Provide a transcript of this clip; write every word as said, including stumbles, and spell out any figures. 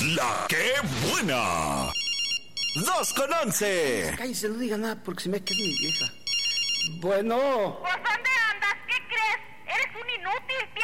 La que buena. Dos con once. Cállese, no diga nada porque se me que es mi vieja. Bueno. ¿Pues dónde andas? ¿Qué crees? Eres un inútil.